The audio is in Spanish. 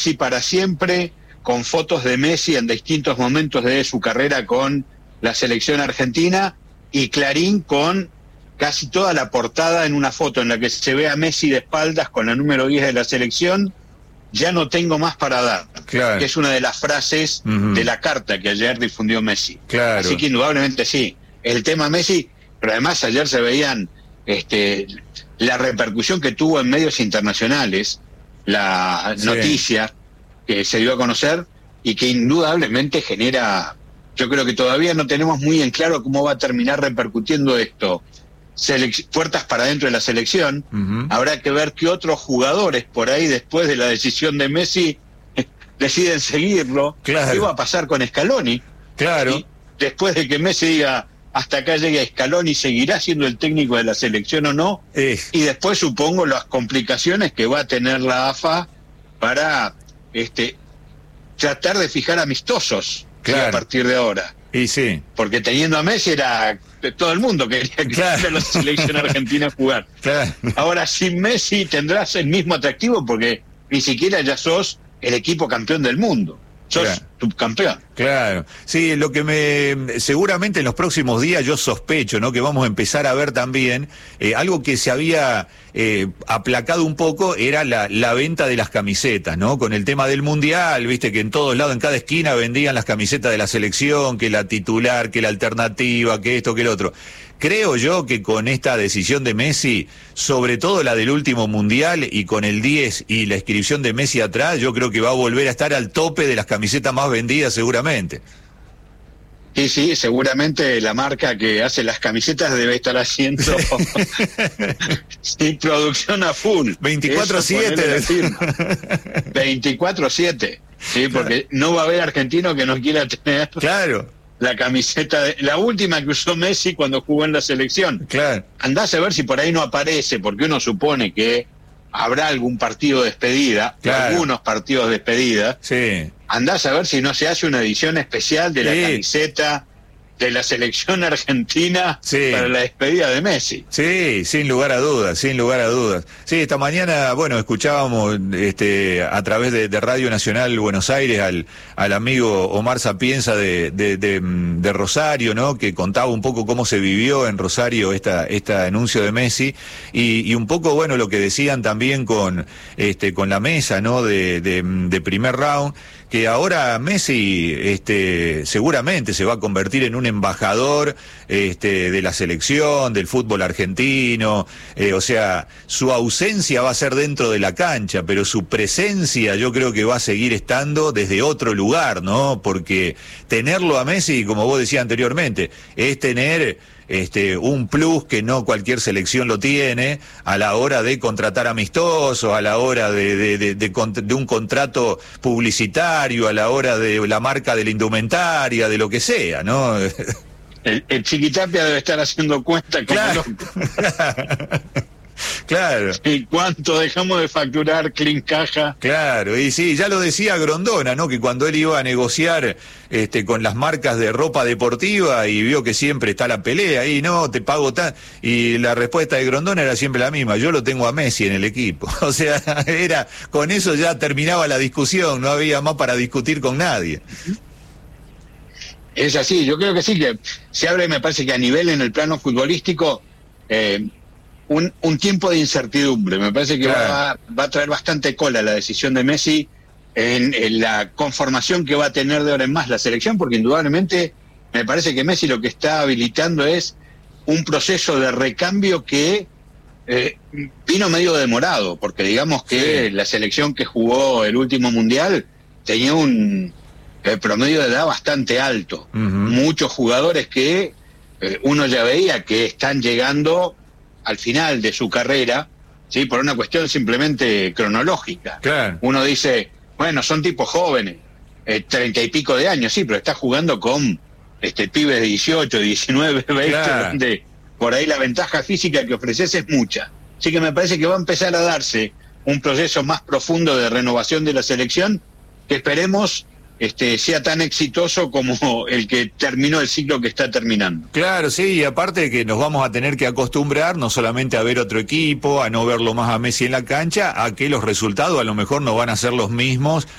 para siempre, con fotos de Messi en distintos momentos de su carrera con la selección argentina, y Clarín con casi toda la portada en una foto en la que se ve a Messi de espaldas con la número 10 de la selección. Ya no tengo más para dar, claro, que es una de las frases de la carta que ayer difundió Messi. Claro. Así que indudablemente sí, el tema Messi, pero además ayer se veían la repercusión que tuvo en medios internacionales, la noticia que se dio a conocer y que indudablemente genera, yo creo que todavía no tenemos muy en claro cómo va a terminar repercutiendo esto. Puertas para dentro de la selección, habrá que ver qué otros jugadores por ahí después de la decisión de Messi deciden seguirlo. Claro. ¿Qué va a pasar con Scaloni? Claro. Y después de que Messi diga hasta acá llega Scaloni, ¿seguirá siendo el técnico de la selección o no? Y después supongo las complicaciones que va a tener la AFA para tratar de fijar amistosos, claro, a partir de ahora. Y sí. Porque teniendo a Messi era todo el mundo quería que la selección argentina jugar. Claro. Ahora sin Messi tendrás el mismo atractivo porque ni siquiera ya sos el equipo campeón del mundo. Sos subcampeón. Claro. Sí, lo que seguramente en los próximos días yo sospecho, ¿no? Que vamos a empezar a ver también algo que se había aplacado un poco, era la venta de las camisetas, ¿no? Con el tema del Mundial, viste que en todos lados, en cada esquina vendían las camisetas de la selección, que la titular, que la alternativa, que esto, que el otro. Creo yo que con esta decisión de Messi, sobre todo la del último Mundial y con el 10 y la inscripción de Messi atrás, yo creo que va a volver a estar al tope de las camisetas más vendidas seguramente. Sí, seguramente la marca que hace las camisetas debe estar haciendo sí, producción a full. 24/7. 24/7. Sí, porque no va a haber argentino que no quiera tener. Claro. La camiseta, la última que usó Messi cuando jugó en la selección. Claro. Andás a ver si por ahí no aparece, porque uno supone que habrá algún partido de despedida, claro, algunos partidos de despedida. Sí. Andás a ver si no se hace una edición especial de la camiseta de la selección argentina para la despedida de Messi. Sí, sin lugar a dudas, sin lugar a dudas. Sí, esta mañana, bueno, escuchábamos a través de Radio Nacional Buenos Aires al amigo Omar Sapienza de Rosario, ¿no? Que contaba un poco cómo se vivió en Rosario este anuncio de Messi y un poco, bueno, lo que decían también con la mesa, ¿no? De primer round, que ahora Messi seguramente se va a convertir en un embajador de la selección, del fútbol argentino, o sea, su ausencia va a ser dentro de la cancha, pero su presencia yo creo que va a seguir estando desde otro lugar, ¿no? Porque tenerlo a Messi, como vos decías anteriormente, es tener un plus que no cualquier selección lo tiene a la hora de contratar amistosos, a la hora de un contrato publicitario, a la hora de la marca de la indumentaria, de lo que sea, ¿no? El Chiquitapia debe estar haciendo cuenta como claro. loco. Claro. ¿Y cuánto dejamos de facturar Clean Caja? Claro, y sí, ya lo decía Grondona, ¿no? Que cuando él iba a negociar con las marcas de ropa deportiva y vio que siempre está la pelea ahí, no, te pago tan... Y la respuesta de Grondona era siempre la misma, yo lo tengo a Messi en el equipo. O sea, con eso ya terminaba la discusión, no había más para discutir con nadie. Es así, yo creo que sí, que se abre, me parece que a nivel en el plano futbolístico... Un tiempo de incertidumbre. Me parece que va a traer bastante cola la decisión de Messi en la conformación que va a tener de ahora en más la selección, porque indudablemente me parece que Messi lo que está habilitando es un proceso de recambio que vino medio demorado, porque digamos que la selección que jugó el último Mundial tenía un promedio de edad bastante alto. Muchos jugadores que uno ya veía que están llegando al final de su carrera, ¿sí? Por una cuestión simplemente cronológica. Claro. Uno dice, bueno, son tipos jóvenes, 30 y pico de años, sí, pero está jugando con pibes de 18, 19, 20, claro, donde por ahí la ventaja física que ofreces es mucha. Así que me parece que va a empezar a darse un proceso más profundo de renovación de la selección, que esperemos sea tan exitoso como el que terminó el ciclo que está terminando. Claro, sí, y aparte que nos vamos a tener que acostumbrar no solamente a ver otro equipo, a no verlo más a Messi en la cancha, a que los resultados a lo mejor no van a ser los mismos